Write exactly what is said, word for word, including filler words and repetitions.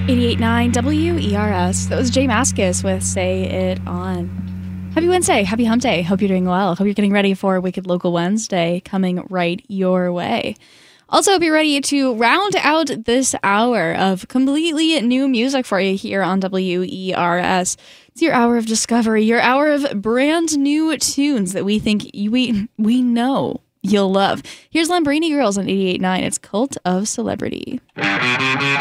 eighty-eight point nine W E R S. That was Jay Mascis with Say It On. Happy Wednesday. Happy hump day. Hope you're doing well. Hope you're getting ready for Wicked Local Wednesday coming right your way. Also, hope you're ready to round out this hour of completely new music for you here on W E R S. It's your hour of discovery, your hour of brand new tunes that we think we we know you'll love. Here's Lambrini Girls on eighty-eight point nine. It's Cult of Celebrity.